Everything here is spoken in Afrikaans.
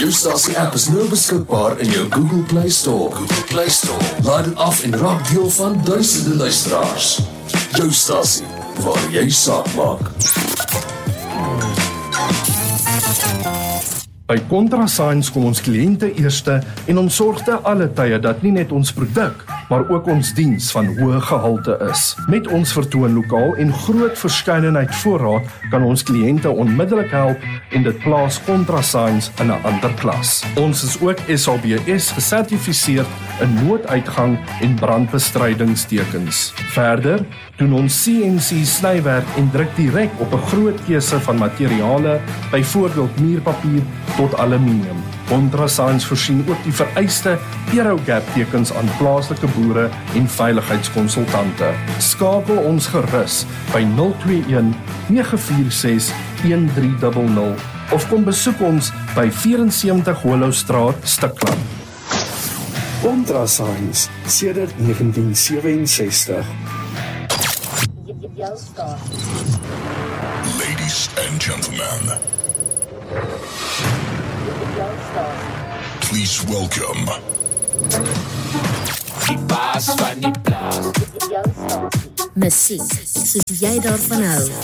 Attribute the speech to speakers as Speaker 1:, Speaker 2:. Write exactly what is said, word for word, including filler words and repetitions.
Speaker 1: Joustasie app is nou beskikbaar in jou Google Play Store. Google Play Store. Laat dit af en raak deel van duisende luisteraars. Joustasie, waar jy saak maak.
Speaker 2: By ContraScience kom ons kliënte eerste en ons sorg te alle tye dat nie net ons produk, maar ook ons diens van hoë gehalte is. Met ons vertoonlokaal en groot verskeidenheid voorraad kan ons kliënte onmiddellik help en dit plaas ContraScience in 'n ander klas. Ons is ook S A B S gesertifiseer in nooduitgang en brandbestrydingstekens. Verder doen ons C N C snywerk en druk direk op 'n groot keuse van materiale, byvoorbeeld muurpapier tot aluminium. ContraScience voorsien ook die vereiste Aerogap tekens aan plaaslike boere en veiligheidskonsultante. Skakel ons gerus by nul twee een nege vier ses een drie nul nul of kom besoek ons by sewe vier sewe Hollowstraat, Stikland.
Speaker 3: ContraScience, sedert negentien sewe-en-sestig.
Speaker 4: Ladies and gentlemen, please welcome
Speaker 5: Die baas van die plaas.
Speaker 6: Musiek, soos jy daarvan hou.